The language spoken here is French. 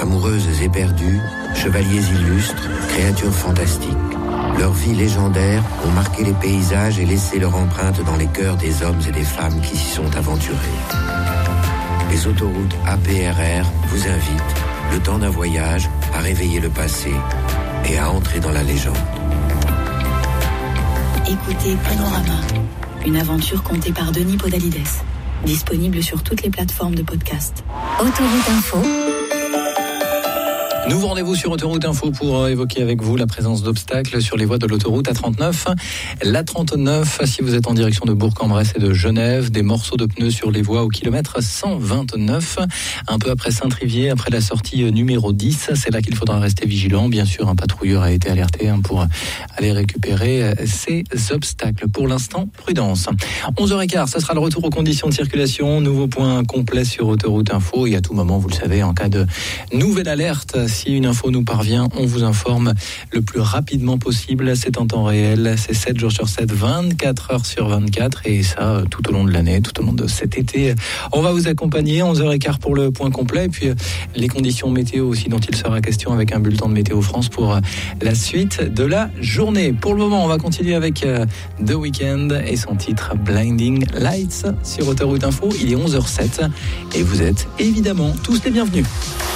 Amoureuses éperdues, chevaliers illustres, créatures fantastiques. Leurs vies légendaires ont marqué les paysages et laissé leur empreinte dans les cœurs des hommes et des femmes qui s'y sont aventurés. Les autoroutes APRR vous invitent, le temps d'un voyage, à réveiller le passé et à entrer dans la légende. Écoutez Panorama, une aventure contée par Denis Podalides. Disponible sur toutes les plateformes de podcast. Autoroute Info. Nouveau rendez-vous sur Autoroute Info pour évoquer avec vous la présence d'obstacles sur les voies de l'autoroute A39. La 39, si vous êtes en direction de Bourg-en-Bresse et de Genève, des morceaux de pneus sur les voies au kilomètre 129. Un peu après Saint-Trivier, après la sortie numéro 10, c'est là qu'il faudra rester vigilant. Bien sûr, un patrouilleur a été alerté pour aller récupérer ces obstacles. Pour l'instant, prudence. 11h15, ce sera le retour aux conditions de circulation. Nouveau point complet sur Autoroute Info. Et à tout moment, vous le savez, en cas de nouvelle alerte, si une info nous parvient, on vous informe le plus rapidement possible. C'est en temps réel, c'est 7 jours sur 7, 24 heures sur 24. Et ça, tout au long de l'année, tout au long de cet été. On va vous accompagner, 11h15 pour le point complet. Et puis, les conditions météo aussi dont il sera question avec un bulletin de Météo France pour la suite de la journée. Pour le moment, on va continuer avec The Weeknd et son titre Blinding Lights sur Autoroute Info. Il est 11h07 et vous êtes évidemment tous les bienvenus.